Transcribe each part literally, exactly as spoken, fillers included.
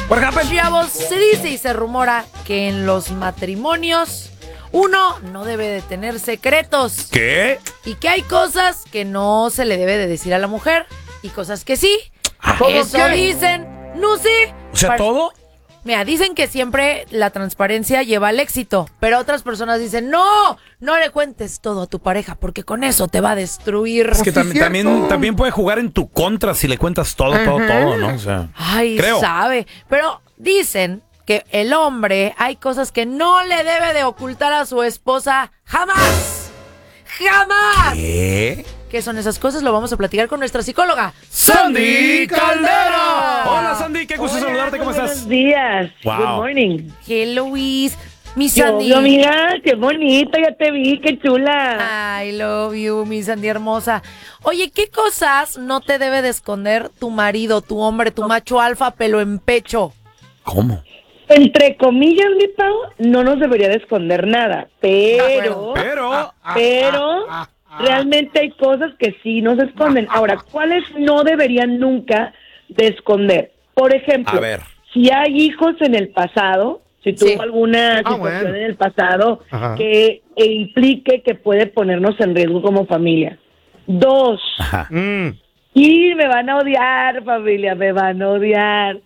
What happened? Chavos, se dice y se rumora que en los matrimonios uno no debe de tener secretos. ¿Qué? Y que hay cosas que no se le debe de decir a la mujer y cosas que sí. ¿Cómo Eso qué? dicen. No sé. O sea, Par- ¿todo? Mira, dicen que siempre la transparencia lleva al éxito, pero otras personas dicen, no, no le cuentes todo a tu pareja, porque con eso te va a destruir. Es que sí, tam- cierto. también, también puede jugar en tu contra si le cuentas todo, todo, Ajá. todo, ¿no? O sea, Ay, creo. sabe. Pero dicen que el hombre hay cosas que no le debe de ocultar a su esposa jamás. ¡Jamás! ¿Qué? ¿Qué son esas cosas? Lo vamos a platicar con nuestra psicóloga. ¡Sandy Caldera! Hola, Sandy, qué gusto saludarte, ¿cómo estás? Buenos días. Wow. Good morning. Hello, Luis. Mi Yo, Sandy. yo, amiga, qué bonita, ya te vi, qué chula. I love you, mi Sandy hermosa. Oye, ¿qué cosas no te debe de esconder tu marido, tu hombre, tu macho alfa, pelo en pecho? ¿Cómo? Entre comillas, mi Pau, no nos debería de esconder nada, pero, Pero, pero, realmente hay cosas que sí nos esconden. Ahora, ¿cuáles no deberían nunca de esconder? Por ejemplo, A ver. si hay hijos en el pasado, si tuvo Sí. alguna situación bueno. en el pasado Ajá. que e implique que puede ponernos en riesgo como familia. Dos, ajá. Mm. y me van a odiar, familia, me van a odiar.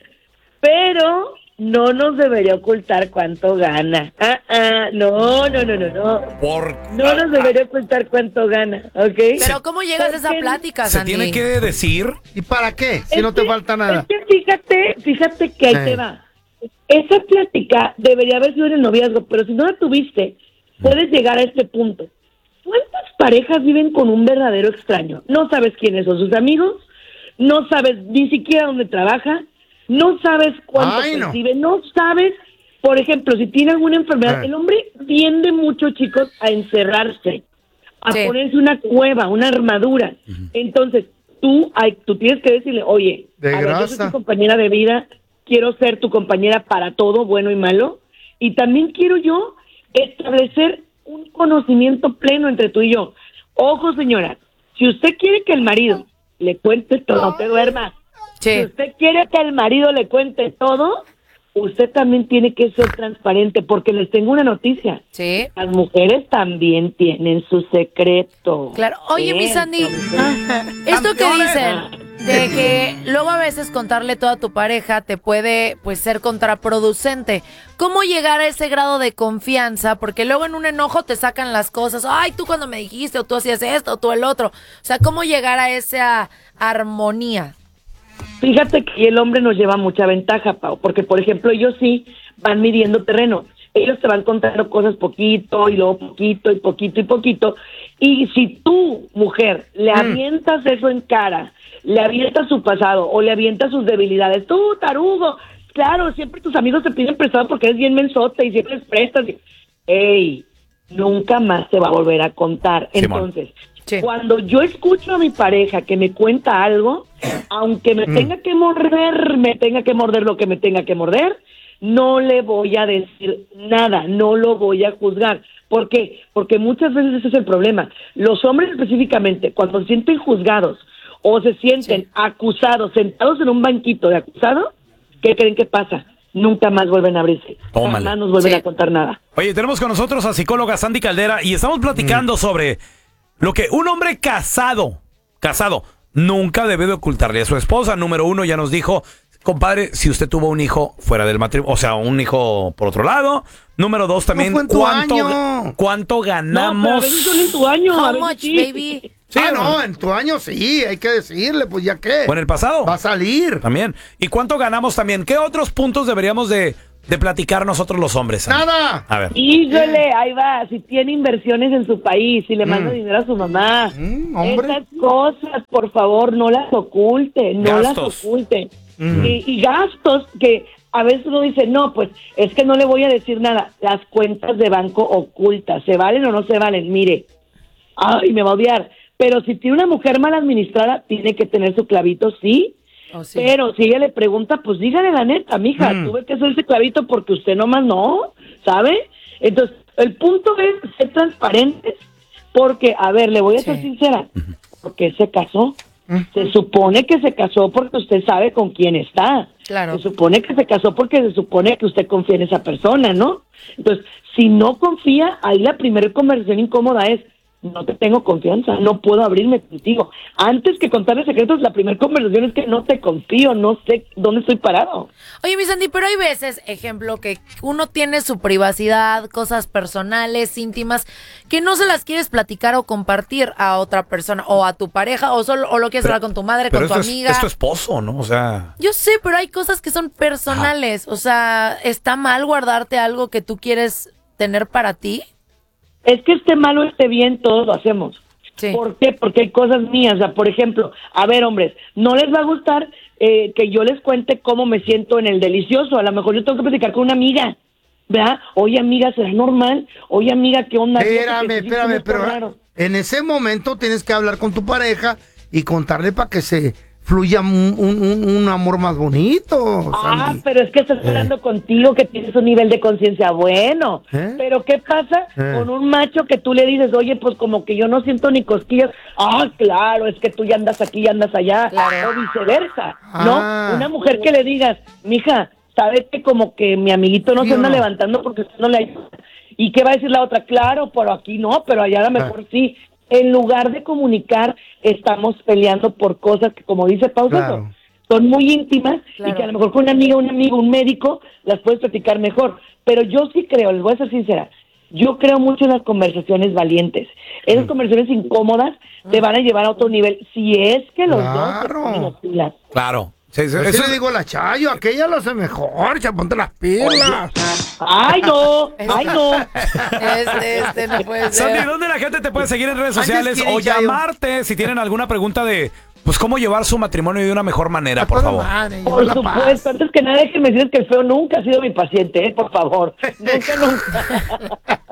Pero no nos debería ocultar cuánto gana. Ah, ah, no, no, no, no, no. Por... No nos debería ocultar cuánto gana, ¿ok? Pero ¿cómo llegas a esa Porque plática, Se Sandy? tiene que decir... ¿Y para qué? Si Es no te que- falta nada. Es que fíjate, fíjate que ahí Eh. te va. Esa plática debería haber sido en el noviazgo, pero si no la tuviste, puedes llegar a este punto. ¿Cuántas parejas viven con un verdadero extraño? No sabes quiénes son sus amigos, no sabes ni siquiera dónde trabaja, no sabes cuánto Ay, no. percibe, no sabes, por ejemplo, si tiene alguna enfermedad. Eh. El hombre tiende mucho, chicos, a encerrarse, a Sí. ponerse una cueva, una armadura. Entonces, tú, hay, tú tienes que decirle, oye, De a ver, yo soy grasa. tu compañera de vida, quiero ser tu compañera para todo, bueno y malo, y también quiero yo establecer un conocimiento pleno entre tú y yo. Ojo, señora, si usted quiere que el marido le cuente todo, no te duermas. Si Sí. usted quiere que el marido le cuente todo, usted también tiene que ser transparente, porque les tengo una noticia. Sí. Las mujeres también tienen su secreto. Claro. Oye, mi Sí, Sandy, entonces- esto que Campeones. dicen de que luego a veces contarle todo a tu pareja te puede pues ser contraproducente. ¿Cómo llegar a ese grado de confianza? Porque luego en un enojo te sacan las cosas. Ay, tú cuando me dijiste, o tú hacías esto, o tú el otro. O sea, ¿cómo llegar a esa armonía? Fíjate que el hombre nos lleva mucha ventaja, Pau, porque, por ejemplo, ellos sí van midiendo terreno. Ellos te van contando cosas poquito y luego poquito y poquito y poquito. Y si tú, mujer, le avientas eso en cara, le avientas su pasado o le avientas sus debilidades, tú, tarugo, claro, siempre tus amigos te piden prestado porque eres bien mensote y siempre les prestas. Y, ey, nunca más te va a volver a contar. Simón. Entonces, Sí. cuando yo escucho a mi pareja que me cuenta algo, aunque me tenga que morder, me tenga que morder lo que me tenga que morder, no le voy a decir nada, no lo voy a juzgar. ¿Por qué? Porque muchas veces ese es el problema. Los hombres específicamente, cuando se sienten juzgados o se sienten Sí. acusados, sentados en un banquito de acusado, ¿qué creen que pasa? Nunca más vuelven a abrirse. Tómale. Jamás nos vuelven Sí. a contar nada. Oye, tenemos con nosotros a psicóloga Sandy Caldera y estamos platicando sobre lo que un hombre casado, casado, nunca debe de ocultarle a su esposa. Número uno, ya nos dijo, compadre, si usted tuvo un hijo fuera del matrimonio, o sea, un hijo por otro lado. Número dos, también, No fue en tu ¿cuánto, año. cuánto No, pero a ganamos? veces son en tu año. a How veces much, sí. baby? Sí, ah, ¿no? no, en tu año sí, hay que decirle, pues ya qué. ¿O en el pasado? Va a salir. También. ¿Y cuánto ganamos también? ¿Qué otros puntos deberíamos de, de platicar nosotros los hombres, Sandy? Nada. A ver. Híjole, ahí va, si tiene inversiones en su país, si le manda dinero a su mamá. Mm, hombre. Esas cosas, por favor, no las oculte, no Gastos. las oculte. Y, y gastos que a veces uno dice, no, pues es que no le voy a decir nada. Las cuentas de banco ocultas, ¿se valen o no se valen? Mire, ay, me va a odiar. Pero si tiene una mujer mal administrada, tiene que tener su clavito, sí. Oh, sí. Pero si ella le pregunta, pues dígale la neta, mija, Mm. tuve que hacer ese clavito porque usted nomás no, ¿sabe? Entonces, el punto es ser transparentes, porque, a ver, le voy a ser Sí. sincera, porque se casó, Se supone que se casó porque usted sabe con quién está. Claro. Se supone que se casó porque se supone que usted confía en esa persona, ¿no? Entonces, si no confía, ahí la primera conversación incómoda es, no te tengo confianza, no puedo abrirme contigo. Antes que contarle secretos, la primera conversación es que no te confío, no sé dónde estoy parado. Oye, mi Sandy, pero hay veces, ejemplo, que uno tiene su privacidad, cosas personales, íntimas, que no se las quieres platicar o compartir a otra persona, o a tu pareja, o solo o lo quieres Pero- hablar con tu madre, Pero con tu esto es, amiga. es tu esposo, ¿no? O sea, Yo sé, pero hay cosas que son personales. O sea, ¿está mal guardarte algo que tú quieres tener para ti? Es que esté mal o esté bien, todos lo hacemos. Sí. ¿Por qué? Porque hay cosas mías. O sea, por ejemplo, a ver, hombres, no les va a gustar eh, que yo les cuente cómo me siento en el delicioso. A lo mejor yo tengo que platicar con una amiga, ¿verdad? Oye, amiga, ¿será normal? Oye, amiga, ¿qué onda? Espérame, Fíjate que sí, sí, espérame, sí, está pero raro. en ese momento tienes que hablar con tu pareja y contarle para que se fluya un, un- un- un amor más bonito, Ah, Sandy. pero es que estás hablando contigo que tienes un nivel de conciencia bueno. ¿Eh? Pero ¿qué pasa Eh. con un macho que tú le dices, oye, pues como que yo no siento ni cosquillas? Ah, claro, es que tú ya andas aquí y andas allá. Claro. O viceversa, ¿no? Ah. Una mujer que le digas, mija, sabes que como que mi amiguito no ¿Sí se o anda no? levantando porque usted no le ayuda. ¿Y qué va a decir la otra? Claro, pero aquí no, pero allá a lo mejor Ah. sí. En lugar de comunicar, estamos peleando por cosas que, como dice Pausa, Claro. son muy íntimas Claro. y que a lo mejor con una amiga, un amigo, un médico, las puedes platicar mejor. Pero yo sí creo, les voy a ser sincera, yo creo mucho en las conversaciones valientes. Esas conversaciones incómodas te van a llevar a otro nivel, si es que los dos se Claro. ponen las pilas. claro. Sí, sí, Así eso- le digo a la Chayo, aquella lo hace mejor, ya ponte las pilas. ¡Ay, no! ¡Ay, no! Este, este no puede Sandy, ser. ¿dónde la gente te puede seguir en redes Antes sociales quieren o Chayo. llamarte si tienen alguna pregunta de, pues, cómo llevar su matrimonio de una mejor manera, por favor? Por supuesto, antes que nada, déjenme decirles que el feo nunca ha sido mi paciente, ¿eh? Por favor. Nunca, nunca.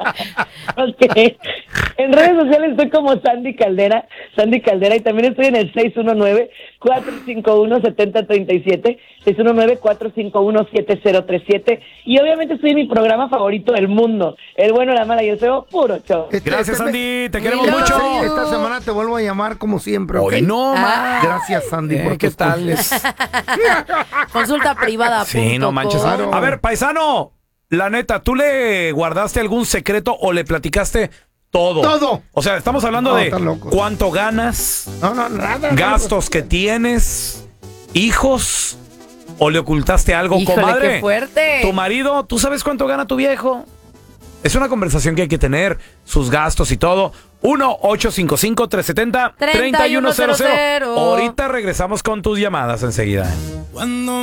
Ok. En redes sociales estoy como Sandy Caldera, Sandy Caldera, y también estoy en el seis uno nueve, cuatro cinco uno, siete cero tres siete, seis uno nueve, cuatro cinco uno, siete cero tres siete, y obviamente estoy en mi programa favorito del mundo, El Bueno, la Mala y el Feo, puro show. Este- Gracias, este me- Sandy. Te queremos Love mucho. you. Esta semana te vuelvo a llamar como siempre, ¿ok? Hoy no, Ah. ma. Gracias, Sandy, Eh, por ¿Qué tus tal? consejos. Consulta privada. Sí, no manches. Claro. A ver, paisano, la neta, ¿tú le guardaste algún secreto o le platicaste todo? Todo. O sea, estamos hablando No, de estás loco. cuánto ganas, No, no, nada. gastos que tienes, hijos, o le ocultaste algo, Híjole, comadre. qué fuerte. Tu marido, ¿tú sabes cuánto gana tu viejo? Es una conversación que hay que tener, sus gastos y todo. uno ocho cinco cinco, tres siete cero, tres uno cero cero. Ahorita regresamos con tus llamadas enseguida.